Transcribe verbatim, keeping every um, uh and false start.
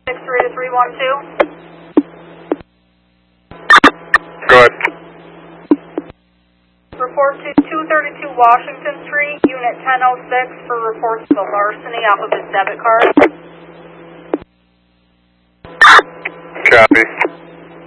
six three to three one two. Go ahead. Report to two thirty-two Washington Street, Unit ten oh six for reports of a larceny off of his debit card. Copy.